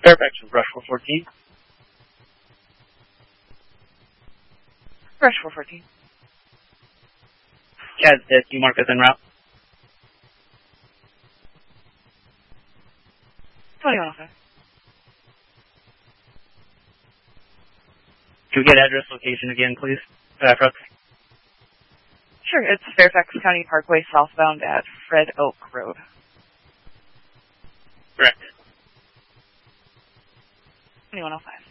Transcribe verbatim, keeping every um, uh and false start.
Fairfax with Rush four fourteen. Rush four fourteen. Chad's dead. Can you mark us en route? twenty-one oh five. Can we get address location again, please? Uh, for us? Sure, it's Fairfax County Parkway southbound at Fred Oak Road. Correct. twenty-one oh five.